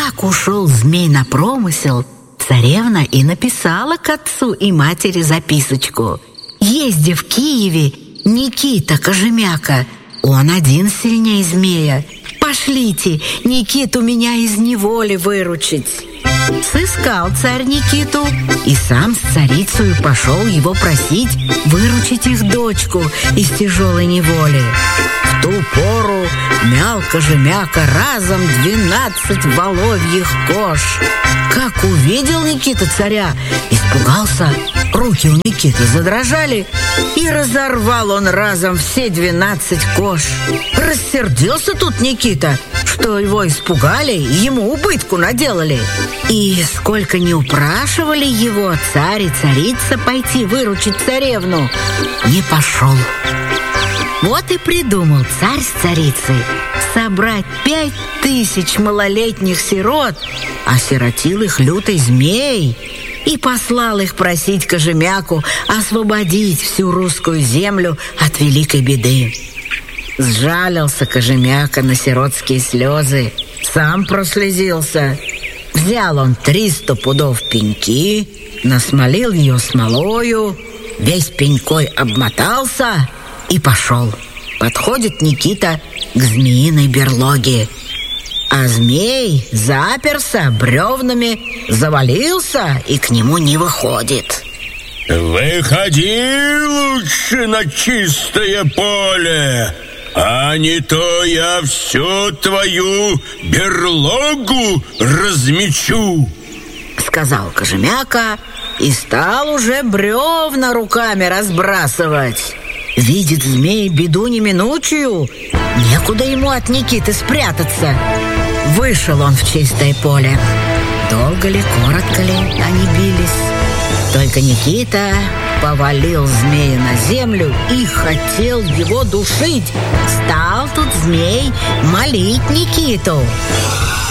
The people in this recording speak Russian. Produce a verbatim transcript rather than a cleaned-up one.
как ушел змей на промысел, царевна и написала к отцу и матери записочку. Езди в Киеве Никита Кожемяка, он один сильней змея. Пошлите Никиту меня из неволи выручить. Сыскал царь Никиту и сам с царицею пошел его просить выручить их дочку из тяжелой неволи. В ту пору мял Кожемяка разом двенадцать воловьих кож. Как увидел Никита царя, испугался, руки у Никиты задрожали, и разорвал он разом все двенадцать кож. Рассердился тут Никита, что его испугали, ему убытку наделали. И сколько не упрашивали его царь и царица пойти выручить царевну, не пошел. Вот и придумал царь с царицей собрать пять тысяч малолетних сирот, осиротил их лютый змей и послал их просить Кожемяку освободить всю русскую землю от великой беды. Сжалился Кожемяка на сиротские слезы, сам прослезился. Взял он триста пудов пеньки, насмолил ее смолою, весь пенькой обмотался и пошел. Подходит Никита к змеиной берлоге, а змей заперся бревнами, завалился и к нему не выходит. «Выходи лучше на чистое поле, а не то я всю твою берлогу размечу», — сказал Кожемяка и стал уже бревна руками разбрасывать. Видит змей беду неминучую, некуда ему от Никиты спрятаться. Вышел он в чистое поле. Долго ли, коротко ли они бились, только Никита повалил змея на землю и хотел его душить. Стал тут змей молить Никиту: